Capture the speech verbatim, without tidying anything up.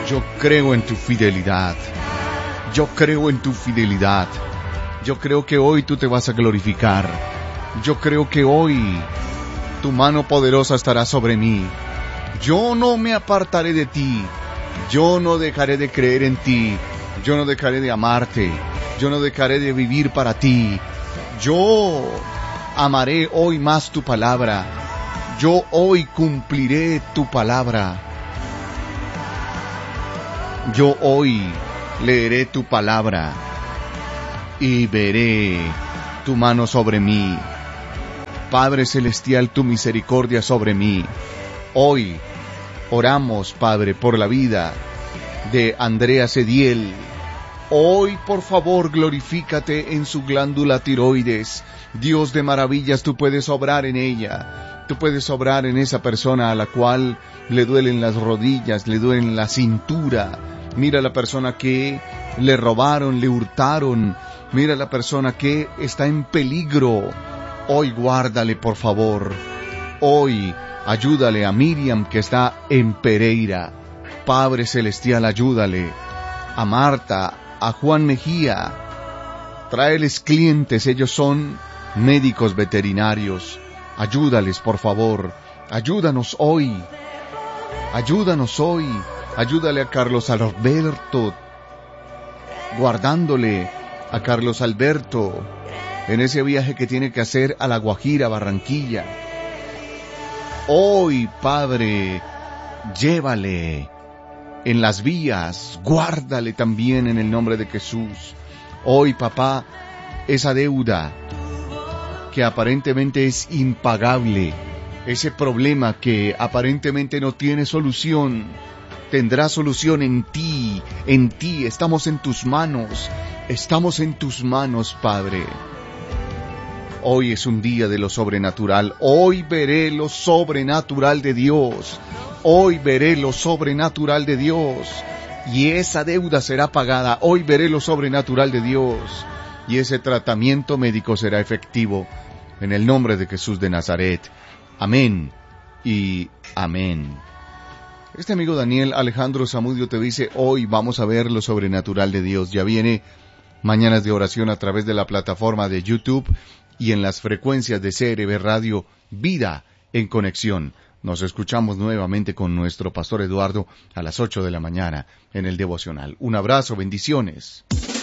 Yo creo en tu fidelidad. Yo creo en tu fidelidad. Yo creo que hoy tú te vas a glorificar. Yo creo que hoy tu mano poderosa estará sobre mí. Yo no me apartaré de ti. Yo no dejaré de creer en ti. Yo no dejaré de amarte. Yo no dejaré de vivir para ti. Yo amaré hoy más tu palabra. Yo hoy cumpliré tu palabra. Yo hoy leeré tu palabra y veré tu mano sobre mí. Padre celestial, tu misericordia sobre mí. Hoy oramos, Padre, por la vida de Andrea Cediel. Hoy, por favor, glorifícate en su glándula tiroides. Dios de maravillas, tú puedes obrar en ella. Tú puedes obrar en esa persona a la cual le duelen las rodillas, le duelen la cintura. Mira a la persona que le robaron, le hurtaron. Mira a la persona que está en peligro. Hoy guárdale, por favor. Hoy ayúdale a Miriam que está en Pereira. Padre celestial, ayúdale. A Marta, a Juan Mejía. Tráeles clientes, ellos son médicos veterinarios. Ayúdales, por favor. Ayúdanos hoy. Ayúdanos hoy. Ayúdale a Carlos Alberto, guardándole a Carlos Alberto en ese viaje que tiene que hacer a La Guajira, Barranquilla. Hoy, Padre, llévale en las vías, guárdale también en el nombre de Jesús. Hoy, papá, esa deuda que aparentemente es impagable, ese problema que aparentemente no tiene solución, tendrá solución en ti, en ti, estamos en tus manos, estamos en tus manos, Padre. Hoy es un día de lo sobrenatural, hoy veré lo sobrenatural de Dios, hoy veré lo sobrenatural de Dios, y esa deuda será pagada, hoy veré lo sobrenatural de Dios, y ese tratamiento médico será efectivo, en el nombre de Jesús de Nazaret. Amén y amén. Este amigo Daniel Alejandro Zamudio te dice, hoy vamos a ver lo sobrenatural de Dios. Ya viene Mañanas de Oración a través de la plataforma de YouTube y en las frecuencias de C R B Radio, Vida en Conexión. Nos escuchamos nuevamente con nuestro pastor Eduardo a las ocho de la mañana en el devocional. Un abrazo, bendiciones.